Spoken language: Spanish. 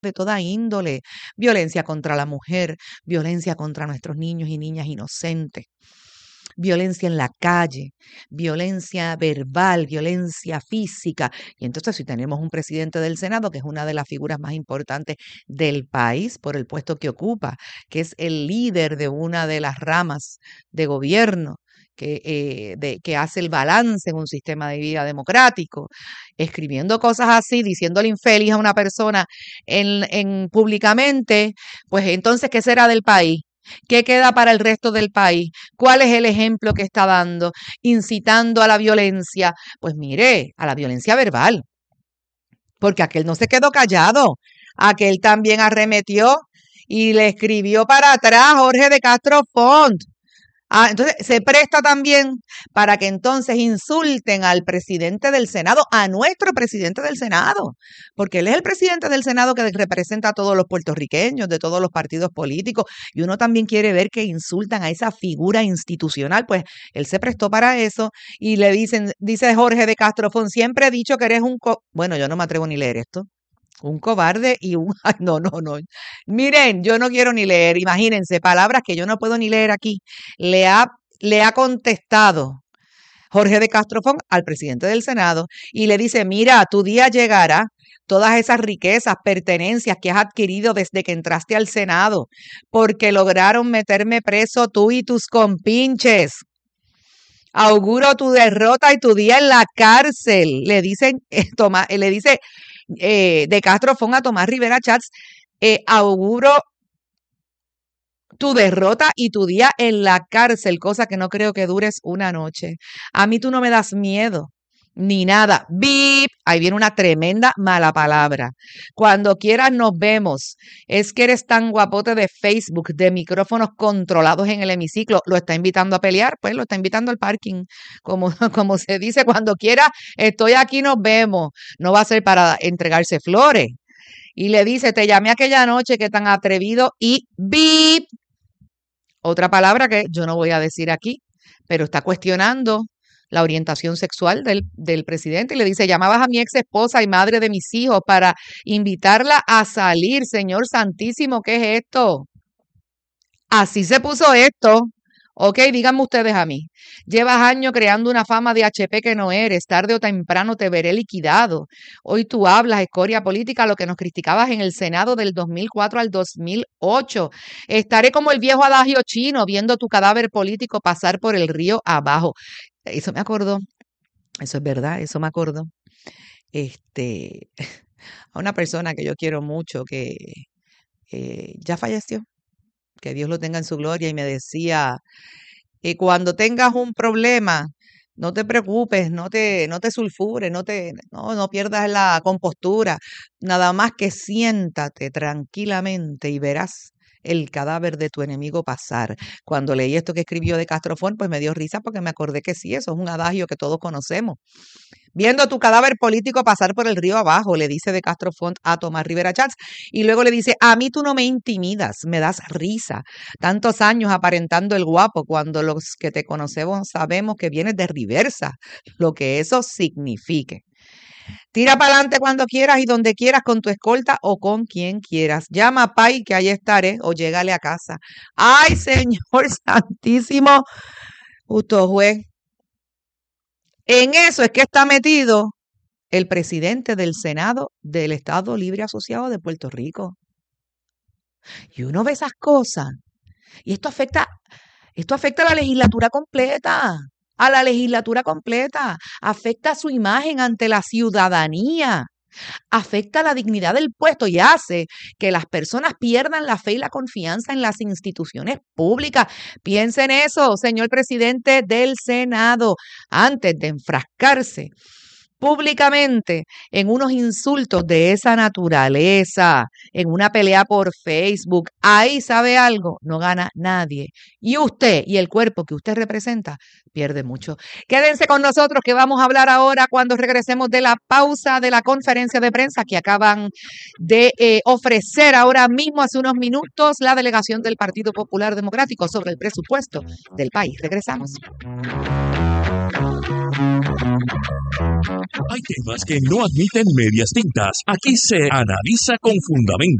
de toda índole, violencia contra la mujer, violencia contra nuestros niños y niñas inocentes, violencia en la calle, violencia verbal, violencia física. Y entonces si tenemos un presidente del Senado, que es una de las figuras más importantes del país por el puesto que ocupa, que es el líder de una de las ramas de gobierno, que hace el balance en un sistema de vida democrático, escribiendo cosas así, diciéndole infeliz a una persona públicamente, pues entonces, ¿qué será del país? ¿Qué queda para el resto del país? ¿Cuál es el ejemplo que está dando? Incitando a la violencia. Pues mire, a la violencia verbal, porque aquel no se quedó callado, aquel también arremetió y le escribió para atrás Jorge de Castro Font. Entonces se presta también para que entonces insulten al presidente del Senado, a nuestro presidente del Senado, porque él es el presidente del Senado que representa a todos los puertorriqueños, de todos los partidos políticos, y uno también quiere ver que insultan a esa figura institucional, pues él se prestó para eso y le dicen, dice Jorge de Castro Font, siempre he dicho que eres bueno, yo no me atrevo ni a leer esto. Un cobarde y un... Ay, no, no, no. Miren, yo no quiero ni leer. Imagínense, palabras que yo no puedo ni leer aquí. Le ha contestado Jorge de Castrofón al presidente del Senado y le dice, mira, tu día llegará. Todas esas riquezas, pertenencias que has adquirido desde que entraste al Senado, porque lograron meterme preso tú y tus compinches. Auguro tu derrota y tu día en la cárcel. Le dicen, le dice de Castro Fon a Tomás Rivera Chats, auguro tu derrota y tu día en la cárcel, cosa que no creo que dures una noche. A mí tú no me das miedo, ni nada. ¡Bip! Ahí viene una tremenda mala palabra. Cuando quieras nos vemos. Es que eres tan guapote de Facebook, de micrófonos controlados en el hemiciclo. ¿Lo está invitando a pelear? Pues lo está invitando al parking. Como se dice, cuando quieras estoy aquí, nos vemos. No va a ser para entregarse flores. Y le dice, te llamé aquella noche, que tan atrevido, y ¡bip! Otra palabra que yo no voy a decir aquí, pero está cuestionando la orientación sexual del presidente y le dice, llamabas a mi ex esposa y madre de mis hijos para invitarla a salir, Señor Santísimo, ¿qué es esto? Así se puso esto. Ok, díganme ustedes a mí. Llevas años creando una fama de HP que no eres. Tarde o temprano te veré liquidado. Hoy tú hablas, escoria política, lo que nos criticabas en el Senado del 2004 al 2008. Estaré como el viejo adagio chino, viendo tu cadáver político pasar por el río abajo. Eso me acordó. Eso es verdad, eso me acordó. A una persona que yo quiero mucho, que ya falleció. Que Dios lo tenga en su gloria, y me decía, cuando tengas un problema, no te preocupes, no te sulfures, no pierdas la compostura, nada más que siéntate tranquilamente y verás el cadáver de tu enemigo pasar. Cuando leí esto que escribió de Castrofón, pues me dio risa porque me acordé que sí, eso es un adagio que todos conocemos. Viendo tu cadáver político pasar por el río abajo, le dice de Castro Font a Tomás Rivera Chats, y luego le dice, a mí tú no me intimidas, me das risa. Tantos años aparentando el guapo, cuando los que te conocemos sabemos que vienes de reversa, lo que eso signifique. Tira para adelante cuando quieras y donde quieras, con tu escolta o con quien quieras. Llama a Pai, que ahí estaré, o llégale a casa. ¡Ay, Señor Santísimo! Justo juez. En eso es que está metido el presidente del Senado del Estado Libre Asociado de Puerto Rico. Y uno ve esas cosas. Y esto afecta a la legislatura completa. A la legislatura completa. Afecta su imagen ante la ciudadanía. Afecta la dignidad del puesto y hace que las personas pierdan la fe y la confianza en las instituciones públicas. Piensa en eso, señor presidente del Senado, antes de enfrascarse públicamente en unos insultos de esa naturaleza, en una pelea por Facebook. Ahí, ¿sabe algo? No gana nadie. Y usted y el cuerpo que usted representa pierde mucho. Quédense con nosotros, que vamos a hablar ahora cuando regresemos de la pausa de la conferencia de prensa que acaban de ofrecer ahora mismo, hace unos minutos, la delegación del Partido Popular Democrático sobre el presupuesto del país. Regresamos. Hay temas que no admiten medias tintas. Aquí se analiza con fundamento.